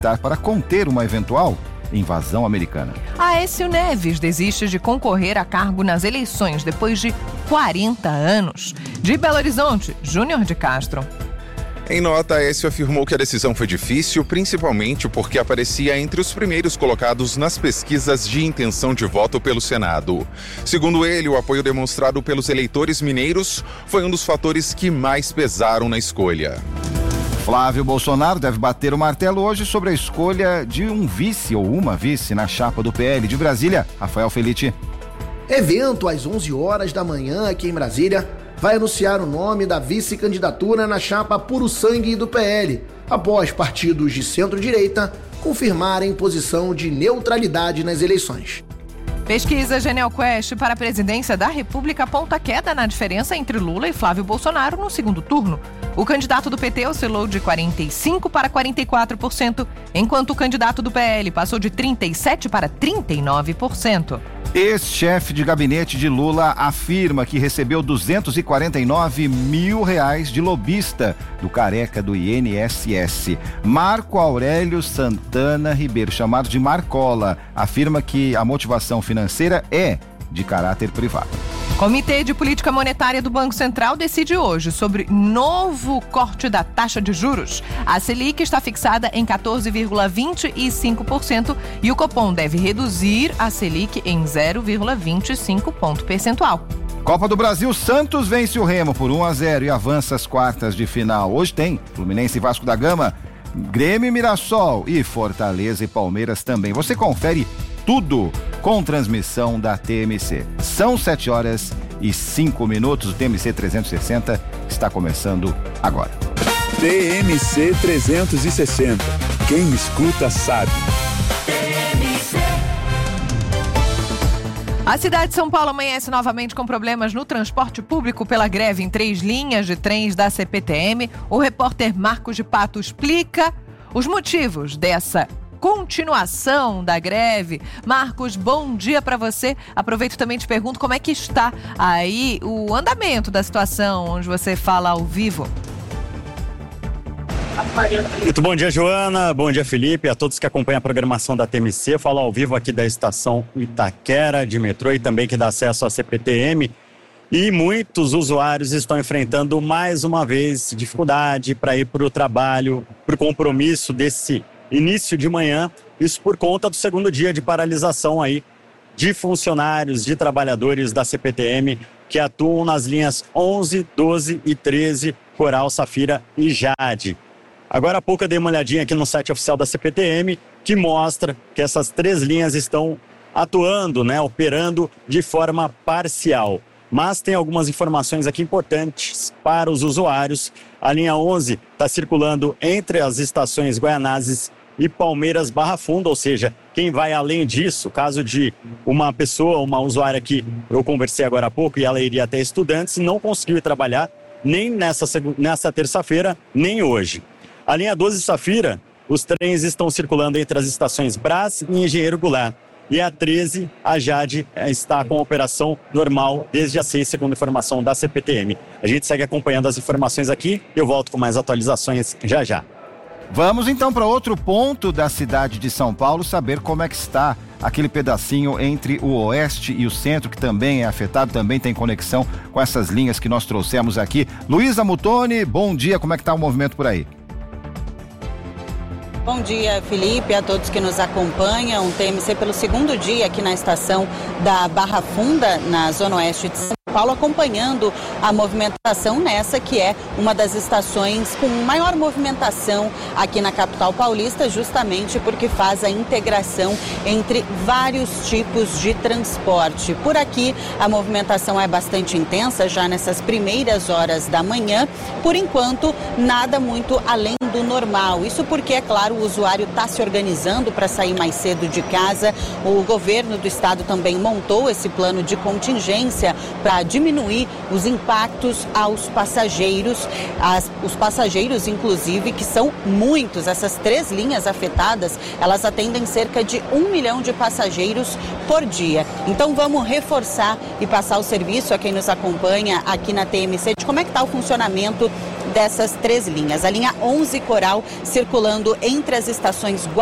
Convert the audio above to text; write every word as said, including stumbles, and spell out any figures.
para conter uma eventual invasão americana. Aécio Neves desiste de concorrer a cargo nas eleições depois de quarenta anos. De Belo Horizonte, Júnior de Castro. Em nota, Aécio afirmou que a decisão foi difícil, principalmente porque aparecia entre os primeiros colocados nas pesquisas de intenção de voto pelo Senado. Segundo ele, o apoio demonstrado pelos eleitores mineiros foi um dos fatores que mais pesaram na escolha. Flávio Bolsonaro deve bater o martelo hoje sobre a escolha de um vice ou uma vice na chapa do P L de Brasília. Rafael Felite. Evento às onze horas da manhã aqui em Brasília vai anunciar o nome da vice-candidatura na chapa Puro Sangue do P L, após partidos de centro-direita confirmarem posição de neutralidade nas eleições. Pesquisa GenialQuest para a presidência da República aponta queda na diferença entre Lula e Flávio Bolsonaro no segundo turno. O candidato do P T oscilou de quarenta e cinco por cento para quarenta e quatro por cento, enquanto o candidato do P L passou de trinta e sete por cento para trinta e nove por cento. Ex-chefe de gabinete de Lula afirma que recebeu duzentos e quarenta e nove mil reais de lobista do careca do I N S S. Marco Aurélio Santana Ribeiro, chamado de Marcola, afirma que a motivação financeira é de caráter privado. Comitê de Política Monetária do Banco Central decide hoje sobre novo corte da taxa de juros. A Selic está fixada em quatorze vírgula vinte e cinco por cento e o Copom deve reduzir a Selic em zero vírgula vinte e cinco ponto percentual. Copa do Brasil, Santos vence o Remo por um a zero e avança às quartas de final. Hoje tem Fluminense e Vasco da Gama, Grêmio e Mirassol e Fortaleza e Palmeiras também. Você confere tudo com transmissão da T M C. São sete horas e cinco minutos. O T M C trezentos e sessenta está começando agora. T M C trezentos e sessenta. Quem escuta sabe. A cidade de São Paulo amanhece novamente com problemas no transporte público pela greve em três linhas de trens da C P T M. O repórter Marcos de Pato explica os motivos dessa continuação da greve. Marcos, bom dia para você. Aproveito também e te pergunto como é que está aí o andamento da situação onde você fala ao vivo. Muito bom dia, Joana. Bom dia, Felipe. A todos que acompanham a programação da T M C. Falo ao vivo aqui da estação Itaquera de metrô e também que dá acesso à C P T M. E muitos usuários estão enfrentando mais uma vez dificuldade para ir para o trabalho, para o compromisso desse início de manhã, isso por conta do segundo dia de paralisação aí de funcionários, de trabalhadores da C P T M que atuam nas linhas onze, doze e treze, Coral, Safira e Jade. Agora há pouco eu dei uma olhadinha aqui no site oficial da C P T M que mostra que essas três linhas estão atuando, né, operando de forma parcial. Mas tem algumas informações aqui importantes para os usuários. A linha onze está circulando entre as estações Guaianazes e Palmeiras Barra Funda, ou seja, quem vai além disso, caso de uma pessoa, uma usuária que eu conversei agora há pouco e ela iria até Estudantes, não conseguiu ir trabalhar nem nessa, nessa terça-feira, nem hoje. A linha doze Safira, os trens estão circulando entre as estações Brás e Engenheiro Goulart. E a treze, a Jade está com operação normal desde as seis, segundo informação da C P T M. A gente segue acompanhando as informações aqui e eu volto com mais atualizações já já. Vamos então para outro ponto da cidade de São Paulo, saber como é que está aquele pedacinho entre o oeste e o centro, que também é afetado, também tem conexão com essas linhas que nós trouxemos aqui. Luísa Mutoni, bom dia, como é que está o movimento por aí? Bom dia, Felipe, a todos que nos acompanham. O T M C pelo segundo dia aqui na estação da Barra Funda, na zona oeste de São Paulo, acompanhando a movimentação nessa que é uma das estações com maior movimentação aqui na capital paulista, justamente porque faz a integração entre vários tipos de transporte. Por aqui a movimentação é bastante intensa já nessas primeiras horas da manhã, por enquanto nada muito além do normal. Isso porque, é claro, o usuário está se organizando para sair mais cedo de casa. O governo do estado também montou esse plano de contingência para diminuir os impactos aos passageiros. As, os passageiros, inclusive, que são muitos. Essas três linhas afetadas, elas atendem cerca de um milhão de passageiros por dia. Então vamos reforçar e passar o serviço a quem nos acompanha aqui na T M C de como é que está o funcionamento dessas três linhas. A linha onze Coral circulando entre as estações